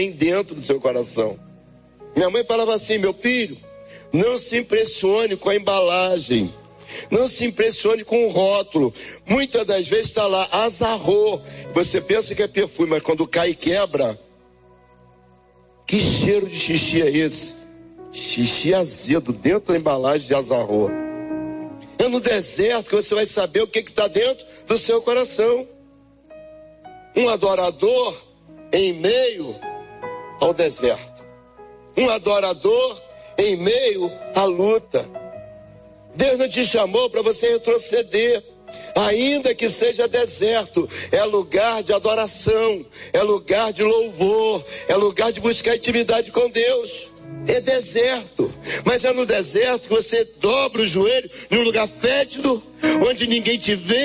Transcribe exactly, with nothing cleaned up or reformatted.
tem dentro do seu coração. Minha mãe falava assim: meu filho, não se impressione com a embalagem, não se impressione com o rótulo. Muitas das vezes está lá, azarrou. Você pensa que é perfume, mas quando cai e quebra, que cheiro de xixi é esse? Xixi azedo dentro da embalagem de azarrou. É no deserto que você vai saber o que está dentro do seu coração. Um adorador em meio ao deserto. Um adorador em meio à luta. Deus não te chamou para você retroceder. Ainda que seja deserto, é lugar de adoração, é lugar de louvor, é lugar de buscar intimidade com Deus. É deserto, mas é no deserto que você dobra o joelho num lugar fétido, onde ninguém te vê.